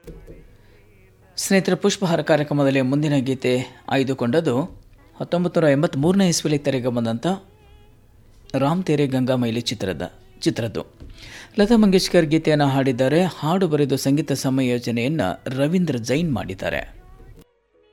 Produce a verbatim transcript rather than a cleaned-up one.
ಸ್ನೇಹಿತರ ಪುಷ್ಪಹಾರ ಕಾರ್ಯಕ್ರಮದಲ್ಲಿ ಮುಂದಿನ ಗೀತೆ ಆಯ್ದುಕೊಂಡದು ಹತ್ತೊಂಬತ್ತು ನೂರ ಎಂಬತ್ತ್ಮೂರನೇ ಇಸ್ವಿಲಿ ತೆರೆಗೆ ಬಂದಂಥ ರಾಮ್ ತೇರೆ ಗಂಗಾ ಮೈಲಿ ಚಿತ್ರದ ಚಿತ್ರದ್ದು. ಲತಾ ಮಂಗೇಶ್ಕರ್ ಗೀತೆಯನ್ನು ಹಾಡಿದ್ದಾರೆ. ಹಾಡು ಬರೆದು ಸಂಗೀತ ಸಂಯೋಜನೆಯನ್ನು ರವೀಂದ್ರ ಜೈನ್ ಮಾಡಿದ್ದಾರೆ.